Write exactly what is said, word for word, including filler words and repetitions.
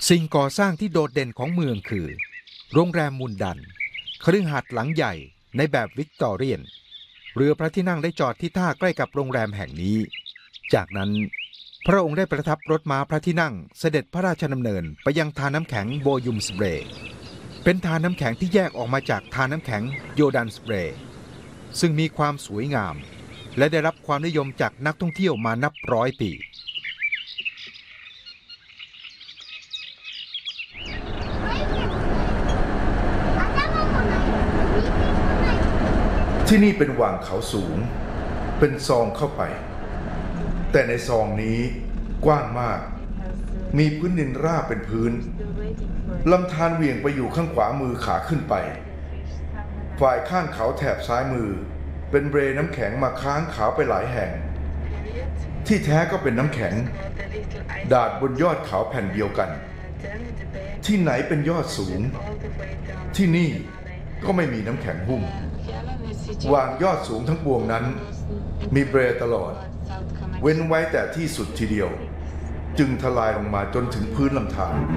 สิ่งก่อสร้างที่โดดเด่นของเมืองคือโรงแรมมุนดันคฤหาสน์หลังใหญ่ในแบบวิกตอเรียนเรือพระที่นั่งได้จอดที่ท่าใกล้กับโรงแรมแห่งนี้จากนั้นพระองค์ได้ประทับรถม้าพระที่นั่งเสด็จพระราชดำเนินไปยังทาน้ำแข็งโบยุมสเบรย์เป็นทาน้ำแข็งที่แยกออกมาจากทาน้ำแข็งโยดันสเบรย์ซึ่งมีความสวยงามและได้รับความนิยมจากนักท่องเที่ยวมานับร้อยปีที่นี่เป็นว่างเขาสูงเป็นซองเข้าไปแต่ในซองนี้กว้างมากมีพื้นดินราบเป็นพื้นลำธารเหวี่ยงไปอยู่ข้างขวามือขาขึ้นไปฝ่ายข้างเขาแถบซ้ายมือเป็นเบรน้ำแข็งมาค้างขาวไปหลายแห่งที่แท้ก็เป็นน้ำแข็งดาดบนยอดเขาแผ่นเดียวกันที่ไหนเป็นยอดสูงที่นี่ก็ไม่มีน้ำแข็งหุ้มวางยอดสูงทั้งปวงนั้นมีเบรตลอดเว้นไว้แต่ที่สุดทีเดียวจึงทลายลงมาจนถึงพื้นลำธาร